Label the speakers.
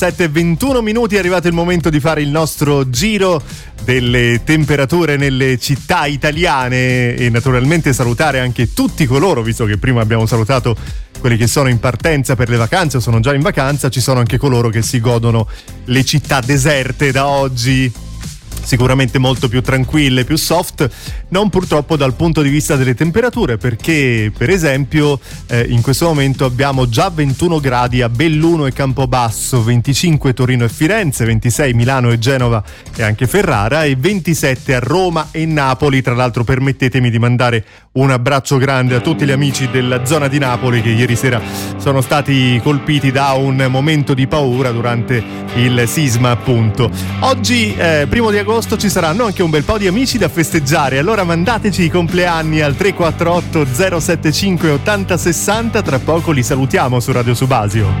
Speaker 1: 7:21 minuti, è arrivato il momento di fare il nostro giro delle temperature nelle città italiane e naturalmente salutare anche tutti coloro, visto che prima abbiamo salutato quelli che sono in partenza per le vacanze o sono già in vacanza, ci sono anche coloro che si godono le città deserte da oggi, sicuramente molto più tranquille, più soft, non purtroppo dal punto di vista delle temperature, perché per esempio in questo momento abbiamo già 21 gradi a Belluno e Campobasso, 25 Torino e Firenze, 26 Milano e Genova e anche Ferrara e 27 a Roma e Napoli. Tra l'altro permettetemi di mandare un abbraccio grande a tutti gli amici della zona di Napoli che ieri sera sono stati colpiti da un momento di paura durante il sisma, appunto. Oggi, primo di agosto, ci saranno anche un bel po' di amici da festeggiare, allora mandateci i compleanni al 348 075 8060, tra poco li salutiamo su Radio Subasio.